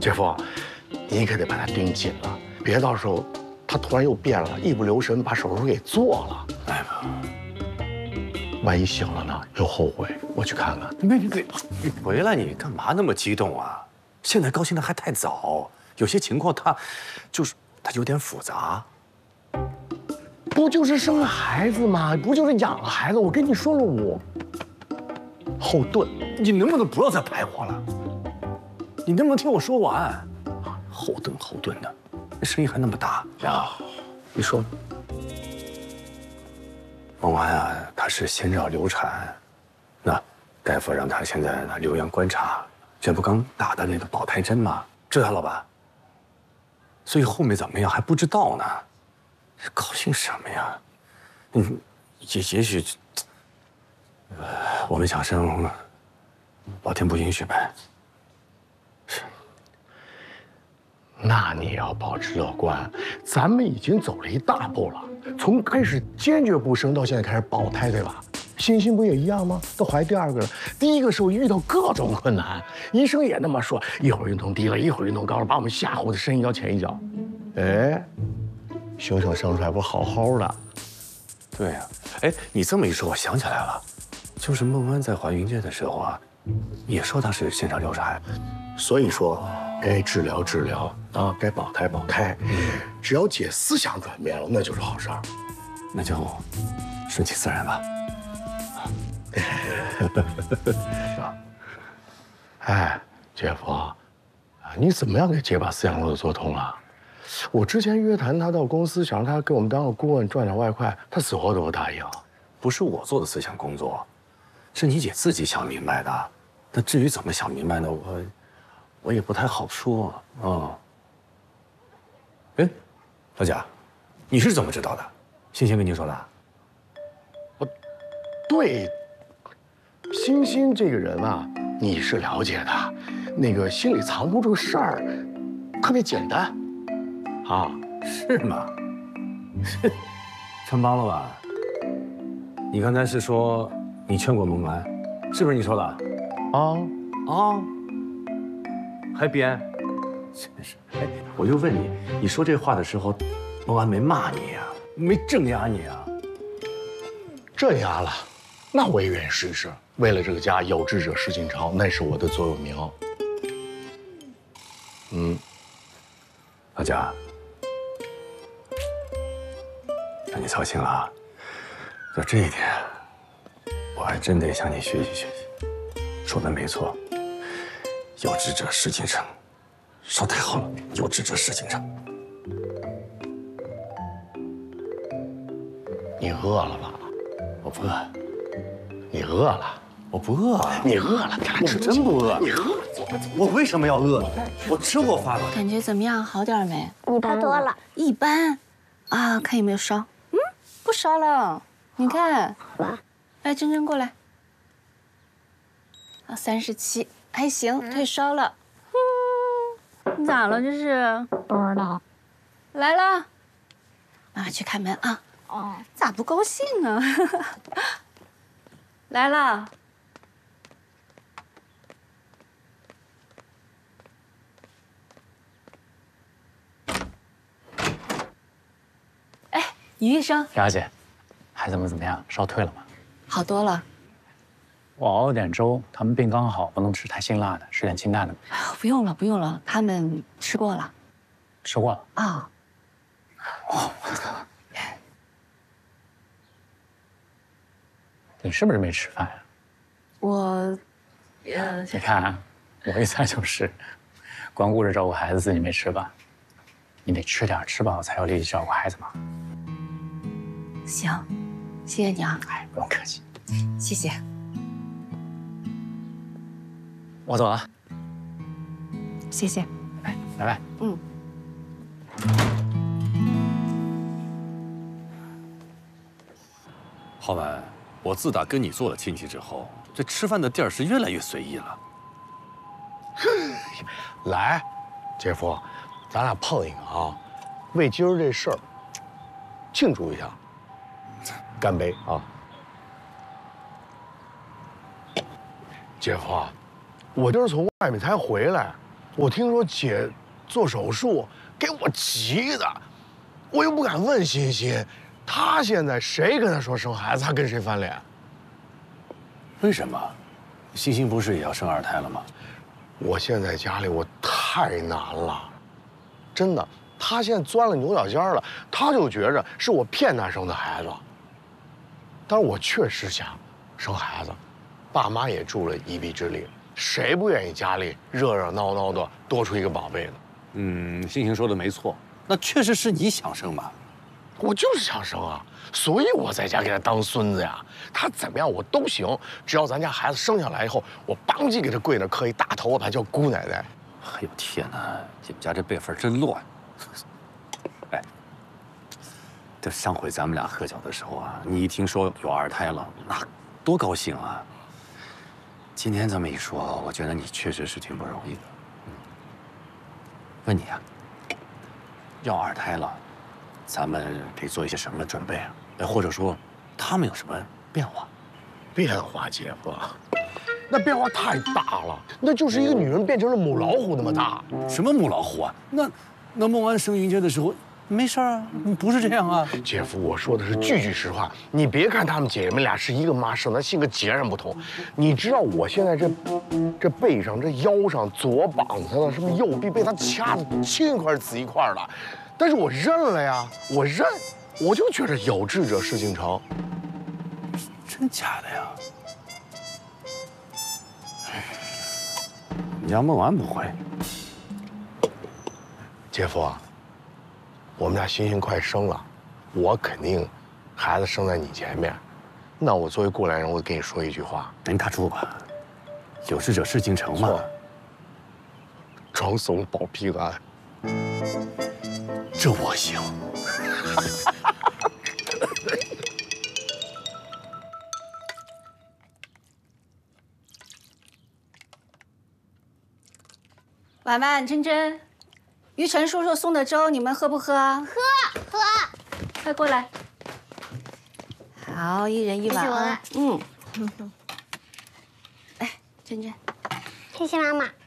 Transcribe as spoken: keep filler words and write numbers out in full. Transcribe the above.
姐夫，你可得把他盯紧了，别到时候他突然又变了，一不留神把手术给做了。哎呀，万一醒了呢，又后悔。我去看看。 没你你你回来，你干嘛那么激动啊？现在高兴的还太早，有些情况他就是他有点复杂。 不就是生了孩子吗？不就是养了孩子？我跟你说了，我后盾。 你能不能不要再排我了？你能不能听我说完？后盾后盾的，那声音还那么大呀！ 你说， 孟安啊，她是先兆流产，那大夫让她现在呢留院观察，这不刚打的那个保胎针吗？知道了吧？所以后面怎么样还不知道呢。高兴什么呀？嗯，也也许，呃，我们想生，老天不允许呗。是。 那你也要保持乐观，咱们已经走了一大步了，从开始坚决不生到现在开始保胎，对吧？欣欣不也一样吗？都怀第二个了，第一个时候遇到各种困难，医生也那么说，一会儿运动低了，一会儿运动高了，把我们吓唬的深一脚浅一脚。哎，熊熊生出来不好好的。 对呀，哎，你这么一说，我想起来了，就是孟安在怀孕这的时候啊，也说她是先兆流产， 所以说该治疗治疗啊，该保胎保胎，只要姐思想转变了，那就是好事儿。 那就顺其自然吧。 是吧？哎，姐夫，啊，你怎么样给姐把思想路做通了？我之前约谈他到公司，想让他给我们当个顾问，赚点外快，他死活都不答应。 不是我做的思想工作，是你姐自己想明白的。那至于怎么想明白呢，我我也不太好说啊。哎，老贾，你是怎么知道的？欣欣跟你说的？ 我，对，欣欣这个人啊，你是了解的，那个心里藏不住事儿，特别简单。啊， 是吗？穿帮了吧？你刚才是说你劝过孟安，是不是你说的？ 啊啊，还编？真是！哎，我就问你，你说这话的时候，孟安没骂你呀、啊，没镇压你啊？ 镇压了，那我也愿意试一试。为了这个家，有志者事竟成，那是我的座右铭。嗯， 老贾。让你操心了啊！就这一点，我还真得向你学习学习。说的没错，有志者事竟成。说太好了，有志者事竟成。 你饿了吧？ 我不饿。 你饿了？ 我不饿。 你饿了？咱俩吃。 我真不饿。 你饿了？ 我为什么要饿？我吃过饭了。 感觉怎么样？好点没？ 一般多了。 一般。啊，看有没有烧。不烧了，你看，来，珍珍过来。啊，三十七，还行，退烧了。嗯，你咋了？这是？ 不知道。 来了，妈妈去开门啊。哦。咋不高兴啊？来了。于医生， 雅姐，孩子们怎么样？烧退了吗？ 好多了。 我熬了点粥，他们病刚好，不能吃太辛辣的，吃点清淡的。 不用了，不用了，他们吃过了。 吃过了啊。 哦，我操！你是不是没吃饭呀？ 我，呃， 你看，我一猜就是，光顾着照顾孩子，自己没吃饭。你得吃点，吃饱才有力气照顾孩子嘛。 行，谢谢你啊！ 哎，不用客气， 谢谢。 我走了， 谢谢。 哎，拜拜。 嗯。 浩文，我自打跟你做了亲戚之后，这吃饭的地儿是越来越随意了。 来，姐夫，咱俩碰一个啊，为今儿这事儿庆祝一下。干杯啊！姐夫，我今儿从外面才回来， 我听说姐做手术，给我急的，我又不敢问欣欣，她现在谁跟她说生孩子，她跟谁翻脸？ 为什么？欣欣不是也要生二胎了吗？ 我现在家里我太难了，真的。她现在钻了牛角尖了，她就觉着是我骗她生的孩子。但是我确实想生孩子，爸妈也助了一臂之力。 谁不愿意家里热热闹闹的多出一个宝贝呢？ 嗯，欣欣说的没错，那确实是你想生嘛。 我就是想生啊，所以我在家给他当孙子呀。他怎么样我都行，只要咱家孩子生下来以后，我邦叽给他跪那磕一大头牌叫姑奶奶。 哎呦天哪，你们家这辈分真乱。哎，这上回咱们俩喝酒的时候啊，你一听说有二胎了，那多高兴啊！ 今天这么一说，我觉得你确实是挺不容易的。嗯，问你啊，要二胎了，咱们得做一些什么准备啊？哎，或者说，他们有什么变化？ 变化，姐夫，那变化太大了，那就是一个女人变成了母老虎那么大。 什么母老虎啊？那那孟安生云杰的时候。 没事啊，不是这样啊， 姐夫，我说的是句句实话。你别看她们姐妹俩是一个妈生的，性格截然不同。你知道我现在这这背上、这腰上、左膀子上，是不是右臂被她掐得青一块紫一块的？但是我认了呀，我认，我就觉着有志者事竟成。 真假的呀？你家孟安不会？ 姐夫啊。 我们家欣欣快生了，我肯定孩子生在你前面。那我作为过来人，我跟你说一句话： 您打住吧，有志者事竟成嘛。 装怂保平安， 这我行。 婉婉、珍珍。 于晨叔叔送的粥，你们喝不喝？ 喝喝， 快过来。好，一人一碗啊。嗯。哎，珍珍， 谢谢妈妈。